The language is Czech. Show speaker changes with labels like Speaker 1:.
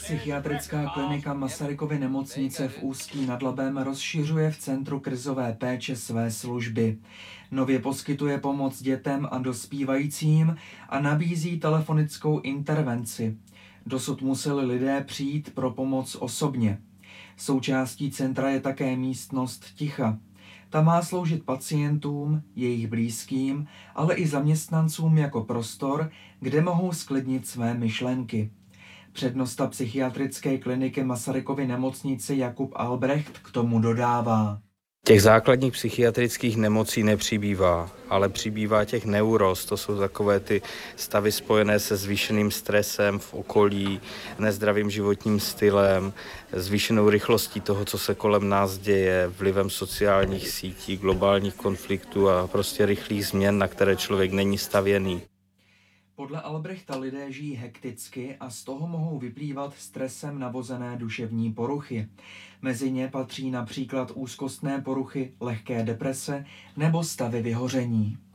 Speaker 1: Psychiatrická klinika Masarykovy nemocnice v Ústí nad Labem rozšiřuje v Centru krizové péče své služby. Nově poskytuje pomoc dětem a dospívajícím a nabízí telefonickou intervenci. Dosud museli lidé přijít pro pomoc osobně. Součástí centra je také místnost ticha. Ta má sloužit pacientům, jejich blízkým, ale i zaměstnancům jako prostor, kde mohou sklidnit své myšlenky. Přednosta psychiatrické kliniky Masarykovy nemocnice Jakub Albrecht k tomu dodává.
Speaker 2: Těch základních psychiatrických nemocí nepřibývá, ale přibývá těch neuroz, to jsou takové ty stavy spojené se zvýšeným stresem v okolí, nezdravým životním stylem, zvýšenou rychlostí toho, co se kolem nás děje, vlivem sociálních sítí, globálních konfliktů a prostě rychlých změn, na které člověk není stavěný.
Speaker 1: Podle Albrechta lidé žijí hekticky a z toho mohou vyplývat stresem navozené duševní poruchy. Mezi ně patří například úzkostné poruchy, lehké deprese nebo stavy vyhoření.